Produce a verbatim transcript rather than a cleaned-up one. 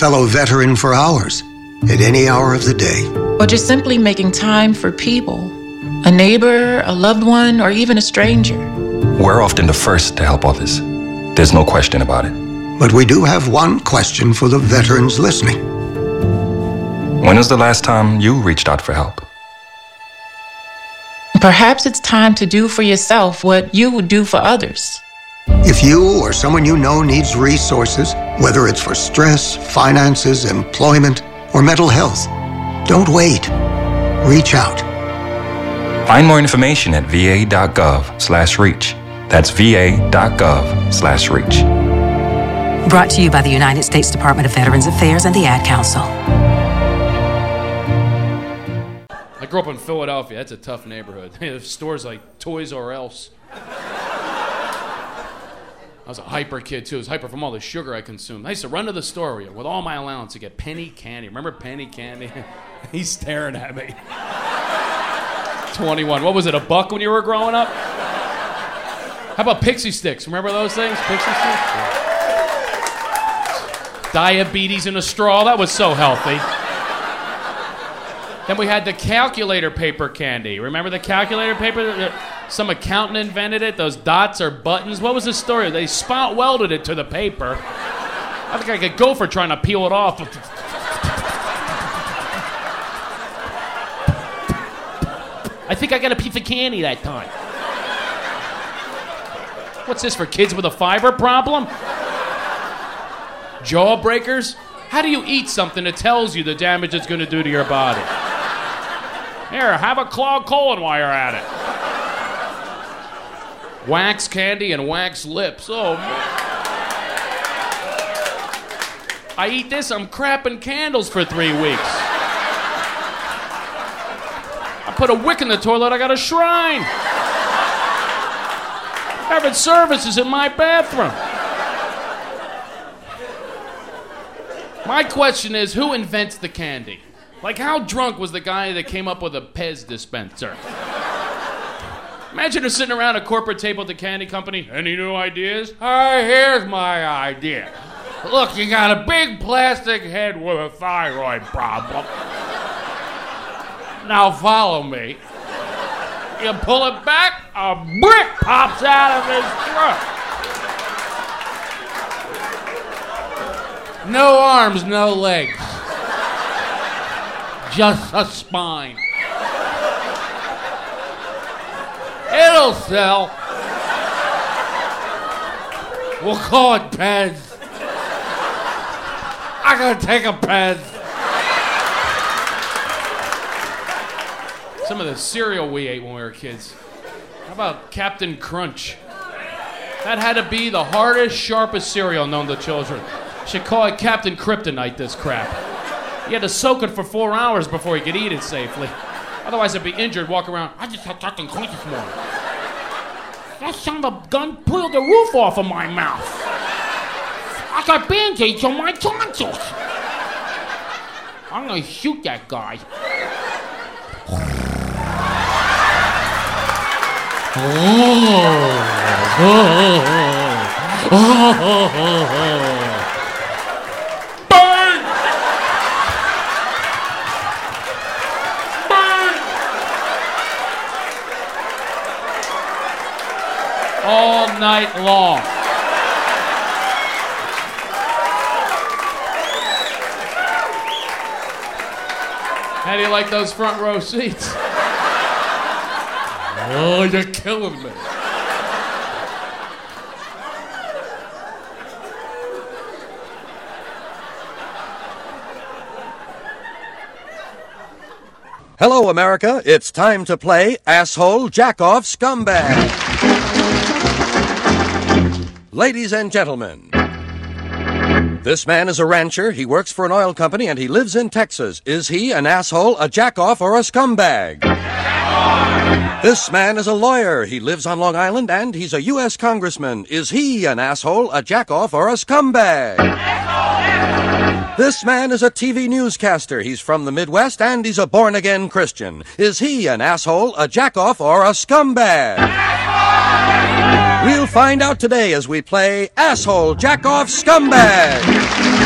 fellow veteran for hours, at any hour of the day. Or just simply making time for people. A neighbor, a loved one, or even a stranger. We're often the first to help others. There's no question about it. But we do have one question for the veterans listening. When was the last time you reached out for help? Perhaps it's time to do for yourself what you would do for others. If you or someone you know needs resources, whether it's for stress, finances, employment, or mental health, don't wait. Reach out. Find more information at va.gov slash reach. That's va.gov slash reach. Brought to you by the United States Department of Veterans Affairs and the Ad Council. I grew up in Philadelphia. That's a tough neighborhood. They have stores like Toys R Us. I was a hyper kid, too. I was hyper from all the sugar I consumed. I used to run to the store with all my allowance to get penny candy. Remember penny candy? He's staring at me. twenty-one. What was it, a buck when you were growing up? How about Pixie Sticks? Remember those things? Pixie Sticks? Yeah. Diabetes in a straw. That was so healthy. Then we had the calculator paper candy. Remember the calculator paper? Some accountant invented it. Those dots are buttons. What was the story? They spot welded it to the paper. I think I could go for trying to peel it off. I think I got a piece of candy that time. What's this, for kids with a fiber problem? Jawbreakers? How do you eat something that tells you the damage it's going to do to your body? Here, have a clogged colon while you're at it. Wax candy and wax lips. Oh, man. I eat this, I'm crapping candles for three weeks. I put a wick in the toilet, I got a shrine. Having services in my bathroom. My question is, who invents the candy? Like, how drunk was the guy that came up with a Pez dispenser? Imagine her sitting around a corporate table at the candy company. Any new ideas? Hey, here's my idea. Look, you got a big plastic head with a thyroid problem. Now follow me. You pull it back, a brick pops out of his throat. No arms, no legs. Just a spine. It'll sell. We'll call it Pez. I gotta take a Pez. Some of the cereal we ate when we were kids. How about Captain Crunch? That had to be the hardest, sharpest cereal known to children. Should call it Captain Kryptonite, this crap. You had to soak it for four hours before you could eat it safely. Otherwise, I'd be injured, walk around. I just had Captain Crunch this morning. That son of a gun pulled the roof off of my mouth. I got band-aids on my tonsils. I'm gonna shoot that guy. Burn! Burn! All night long. How do you like those front row seats? Oh, you're killing me. Hello, America. It's time to play Asshole Jackoff Scumbag. Ladies and gentlemen, this man is a rancher, he works for an oil company, and he lives in Texas. Is he an asshole, a jackoff, or a scumbag? This man is a lawyer. He lives on Long Island, and he's a U S congressman. Is he an asshole, a jackoff, or a scumbag? This man is a T V newscaster. He's from the Midwest, and he's a born-again Christian. Is he an asshole, a jackoff, or a scumbag? We'll find out today as we play Asshole Jackoff Scumbag.